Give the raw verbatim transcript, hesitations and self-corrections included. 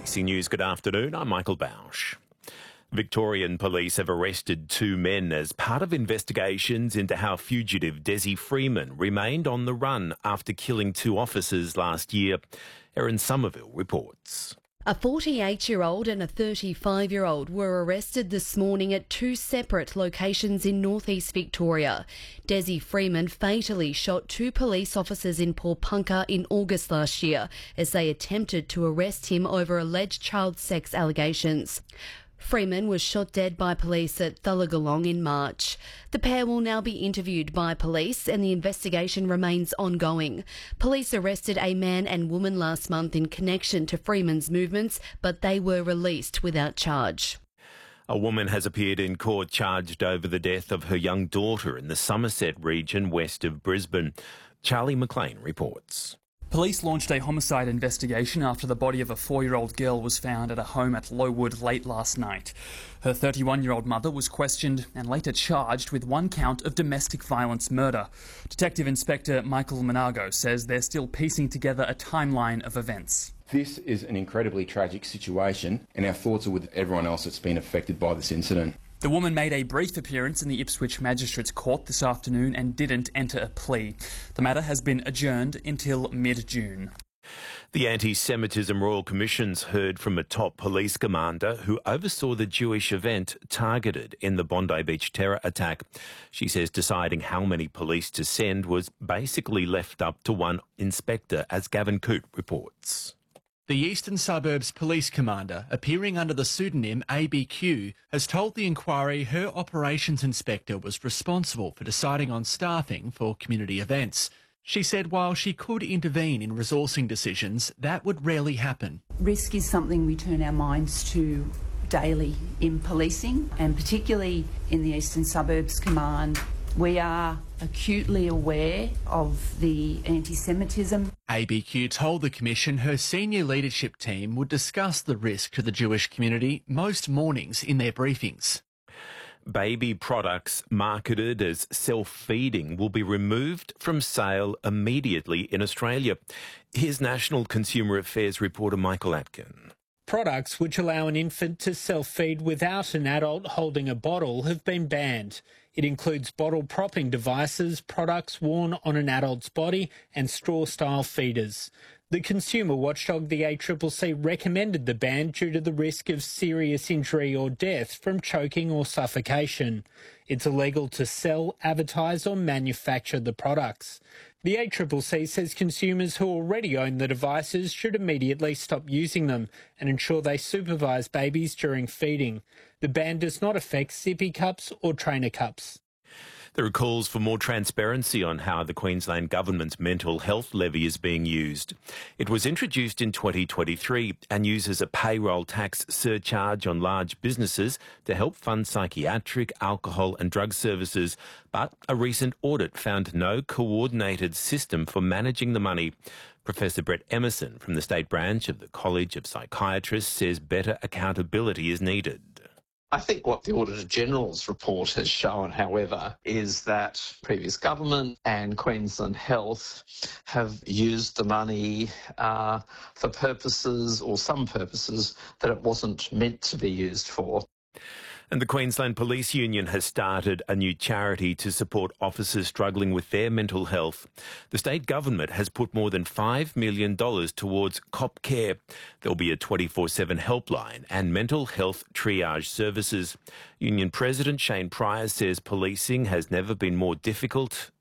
Six News, good afternoon. I'm Michael Bausch. Victorian police have arrested two men as part of investigations into how fugitive Desi Freeman remained on the run after killing two officers last year. Erin Somerville reports. A forty-eight-year-old and a thirty-five-year-old were arrested this morning at two separate locations in northeast Victoria. Desi Freeman fatally shot two police officers in Paulpunka in August last year as they attempted to arrest him over alleged child sex allegations. Freeman was shot dead by police at Thullagalong in March. The pair will now be interviewed by police and the investigation remains ongoing. Police arrested a man and woman last month in connection to Freeman's movements, but they were released without charge. A woman has appeared in court charged over the death of her young daughter in the Somerset region west of Brisbane. Charlie McLean reports. Police launched a homicide investigation after the body of a four-year-old girl was found at a home at Lowood late last night. Her thirty-one-year-old mother was questioned and later charged with one count of domestic violence murder. Detective Inspector Michael Monago says they're still piecing together a timeline of events. This is an incredibly tragic situation and our thoughts are with everyone else that's been affected by this incident. The woman made a brief appearance in the Ipswich Magistrates Court this afternoon and didn't enter a plea. The matter has been adjourned until mid-June. The Anti-Semitism Royal Commission's heard from a top police commander who oversaw the Jewish event targeted in the Bondi Beach terror attack. She says deciding how many police to send was basically left up to one inspector, as Gavin Coote reports. The Eastern Suburbs Police Commander, appearing under the pseudonym A B Q, has told the inquiry her operations inspector was responsible for deciding on staffing for community events. She said while she could intervene in resourcing decisions, that would rarely happen. Risk is something we turn our minds to daily in policing, and particularly in the Eastern Suburbs Command. We are acutely aware of the anti-Semitism. A B Q told the Commission her senior leadership team would discuss the risk to the Jewish community most mornings in their briefings. Baby products marketed as self-feeding will be removed from sale immediately in Australia. Here's National Consumer Affairs reporter Michael Atkin. Products which allow an infant to self-feed without an adult holding a bottle have been banned. It includes bottle propping devices, products worn on an adult's body and straw-style feeders. The consumer watchdog, the A C C C, recommended the ban due to the risk of serious injury or death from choking or suffocation. It's illegal to sell, advertise or manufacture the products. The A C C C says consumers who already own the devices should immediately stop using them and ensure they supervise babies during feeding. The ban does not affect sippy cups or trainer cups. There are calls for more transparency on how the Queensland Government's mental health levy is being used. It was introduced in twenty twenty-three and uses a payroll tax surcharge on large businesses to help fund psychiatric, alcohol and drug services. But a recent audit found no coordinated system for managing the money. Professor Brett Emerson from the State Branch of the College of Psychiatrists says better accountability is needed. I think what the Auditor General's report has shown, however, is that previous government and Queensland Health have used the money uh, for purposes or some purposes that it wasn't meant to be used for. And the Queensland Police Union has started a new charity to support officers struggling with their mental health. The state government has put more than five million dollars towards Cop Care. There'll be a twenty-four seven helpline and mental health triage services. Union President Shane Pryor says policing has never been more difficult